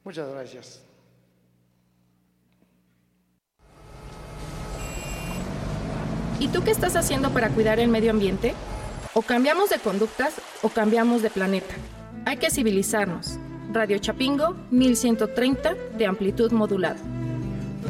Muchas gracias. ¿Y tú qué estás haciendo para cuidar el medio ambiente? O cambiamos de conductas o cambiamos de planeta. Hay que civilizarnos. Radio Chapingo, 1130 de amplitud modulada.